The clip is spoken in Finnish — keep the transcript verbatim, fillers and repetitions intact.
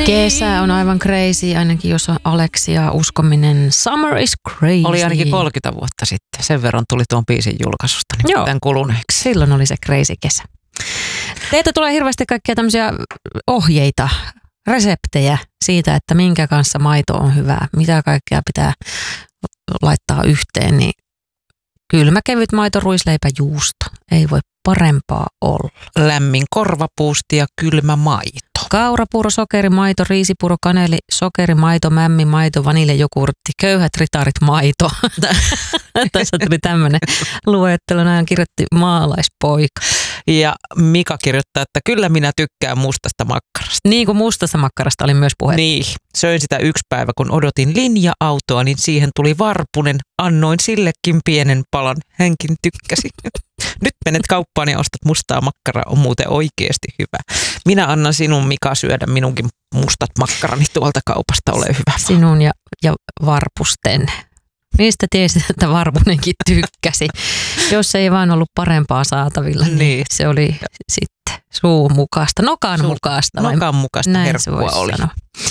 Kesä on aivan crazy, ainakin jos on Alexia uskominen. Summer is crazy. Oli ainakin kolmekymmentä vuotta sitten. Sen verran tuli tuon biisin julkaisusta niin tämän kuluneeksi. Silloin oli se crazy kesä. Teiltä tulee hirveästi kaikkia tämmöisiä ohjeita, reseptejä siitä, että minkä kanssa maito on hyvää, mitä kaikkea pitää laittaa yhteen. Niin kylmä, kevyt maito, ruisleipä, juusto. Ei voi parempaa olla. Lämmin korvapuusti ja kylmä maito. Kaurapuuro, sokeri, maito, riisipuro, kaneli, sokeri, maito, mämmi, maito, vaniljajokurtti, köyhät ritarit, maito. Tässä tuli tämmöinen luettelo, näin kirjoitti maalaispoika. Ja Mika kirjoittaa, että kyllä minä tykkään mustasta makkarasta. Niin kuin mustasta makkarasta oli myös puhe. Niin, söin sitä yksi päivä, kun odotin linja-autoa, niin siihen tuli varpunen. Annoin sillekin pienen palan, hänkin tykkäsi. Nyt menet kauppaan ja ostat mustaa makkaraa, on muuten oikeasti hyvä. Minä annan sinun, Mika, syödä minunkin mustat makkarani tuolta kaupasta, ole hyvä. Sinun ja, ja varpusten. Mistä tiesit, että varpunenkin tykkäsi? Jos ei vaan ollut parempaa saatavilla, niin, niin. Se oli sitten suun mukaista, nokan Suun, mukaista. Nokan mukaista näin herkkua oli. Sanoa.